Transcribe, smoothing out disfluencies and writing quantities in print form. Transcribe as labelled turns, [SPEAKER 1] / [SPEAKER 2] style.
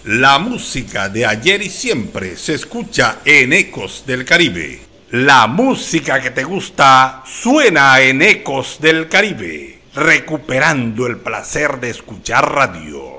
[SPEAKER 1] La música de ayer y siempre se escucha en Ecos del Caribe. La música que te gusta suena en Ecos del Caribe, recuperando el placer de escuchar radio.